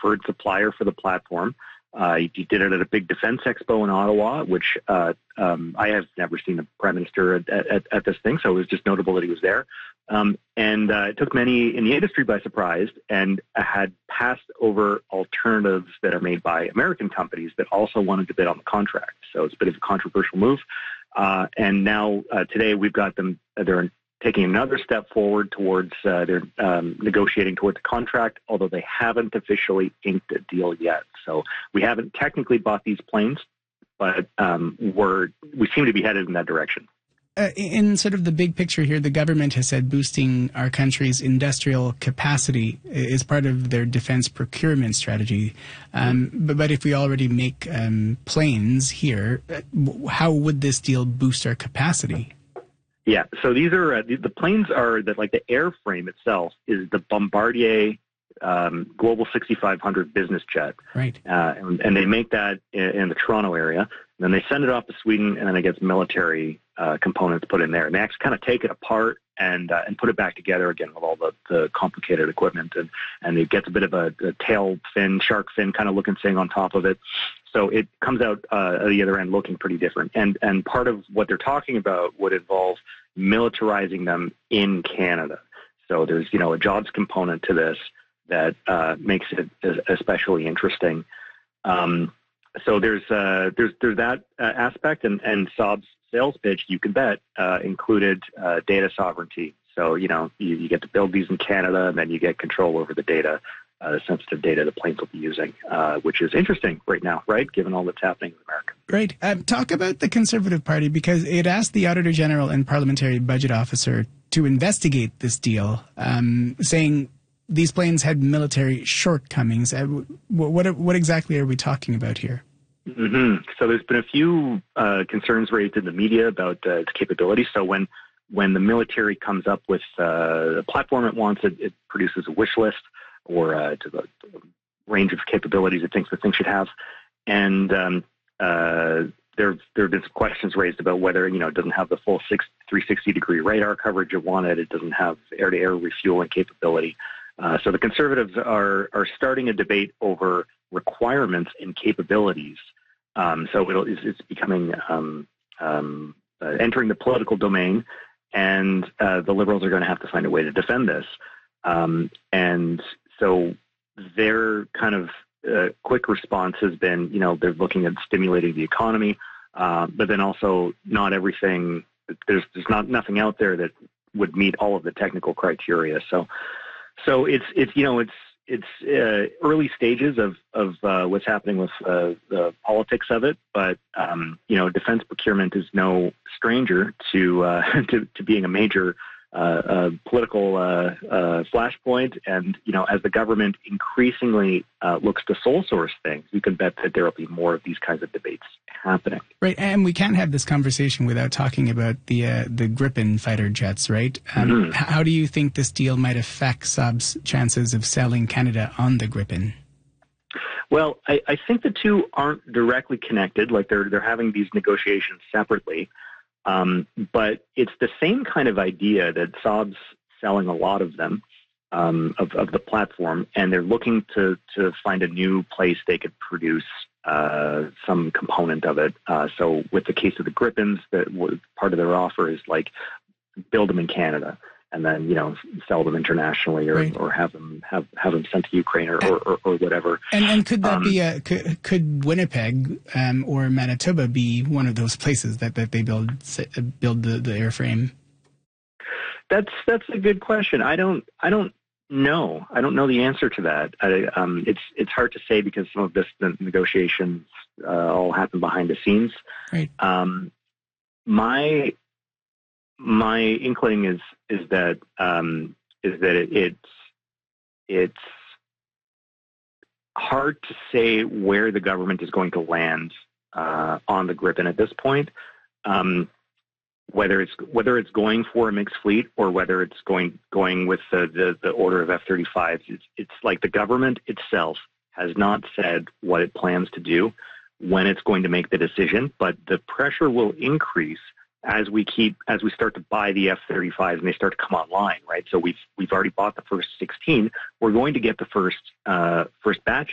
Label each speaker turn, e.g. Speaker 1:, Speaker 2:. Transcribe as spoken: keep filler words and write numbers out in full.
Speaker 1: preferred supplier for the platform. Uh, he, he did it at a big defense expo in Ottawa, which uh, um, I have never seen the prime minister at, at, at this thing, so it was just notable that he was there. Um, and uh, it took many in the industry by surprise, and had passed over alternatives that are made by American companies that also wanted to bid on the contract. So it's a bit of a controversial move. Uh, and now uh, today we've got them, they're taking another step forward towards, uh, they're um, negotiating towards a contract, although they haven't officially inked a deal yet. So we haven't technically bought these planes, but um, we're, we seem to be headed in that direction.
Speaker 2: Uh, in sort of the big picture here, the government has said boosting our country's industrial capacity is part of their defense procurement strategy. Um, but, but if we already make um, planes here, how would this deal boost our capacity?
Speaker 1: Yeah, so these are uh, the, the planes are that like the airframe itself is the Bombardier um, Global sixty-five hundred business jet,
Speaker 2: right?
Speaker 1: Uh, and, and they make that in, in the Toronto area, and then they send it off to Sweden, and then it gets military uh, components put in there, and they actually kind of take it apart and uh, and put it back together again with all the, the complicated equipment, and and it gets a bit of a, a tail fin, shark fin kind of looking thing on top of it. So it comes out uh, at the other end looking pretty different. And and part of what they're talking about would involve militarizing them in Canada. So there's, you know, a jobs component to this that uh, makes it especially interesting. Um, so there's uh, there's there's that uh, aspect, and, and Saab's sales pitch, you can bet, uh, included uh, data sovereignty. So, you know, you, you get to build these in Canada, and then you get control over the data. Uh, the sensitive data the planes will be using, uh, which is interesting right now, right, given all that's happening in America.
Speaker 2: Great. Um, talk about the Conservative Party, because it asked the Auditor General and Parliamentary Budget Officer to investigate this deal, um, saying these planes had military shortcomings. Uh, what, what, what exactly are we talking about here?
Speaker 1: Mm-hmm. So there's been a few uh, concerns raised in the media about uh, its capability. So when when the military comes up with uh, a platform it wants, it, it produces a wish list, or uh, to the range of capabilities it thinks the thing should have. And um, uh, there there have been some questions raised about whether, you know, it doesn't have the full six, three sixty degree radar coverage it wanted. It doesn't have air-to-air refueling capability. Uh, so the Conservatives are are starting a debate over requirements and capabilities. Um, so it'll, it's, it's becoming um, um, uh, entering the political domain, and uh, the Liberals are going to have to find a way to defend this. Um, and so their kind of uh, quick response has been, you know, they're looking at stimulating the economy, uh, but then also not everything, there's there's not nothing out there that would meet all of the technical criteria. So, so it's it's you know it's it's uh, early stages of of uh, what's happening with uh, the politics of it, but um, you know, defense procurement is no stranger to uh, to, to being a major Uh, uh, political uh, uh, flashpoint. And, you know, as the government increasingly uh, looks to sole source things, you can bet that there will be more of these kinds of debates happening.
Speaker 2: Right, and we can't have this conversation without talking about the uh, the Gripen fighter jets, right? Um, mm-hmm. How do you think this deal might affect Saab's chances of selling Canada on the Gripen?
Speaker 1: Well, I, I think the two aren't directly connected. Like they're they're having these negotiations separately. Um, but it's the same kind of idea that Saab's selling a lot of them, um, of, of the platform, and they're looking to, to find a new place they could produce uh, some component of it. Uh, so with the case of the Gripens, that part of their offer is like build them in Canada, and then, you know, sell them internationally, or, right. or have them have, have them sent to Ukraine, or, or, or, or whatever.
Speaker 2: And, and could that
Speaker 1: um,
Speaker 2: be a could, could Winnipeg um, or Manitoba be one of those places that, that they build build the, the airframe?
Speaker 1: That's that's a good question. I don't I don't know. I don't know the answer to that. I, um, it's it's hard to say because some of this the negotiations uh, all happen behind the scenes.
Speaker 2: Right.
Speaker 1: Um, my My inkling is is that um, is that it, it's it's hard to say where the government is going to land uh, on the Gripen at this point. Um, whether it's whether it's going for a mixed fleet, or whether it's going going with the the, the order of F thirty-fives, it's it's like the government itself has not said what it plans to do, when it's going to make the decision, but the pressure will increase as we keep, as we start to buy the F thirty-fives and they start to come online, right? So we've we've already bought the first sixteen. We're going to get the first uh, first batch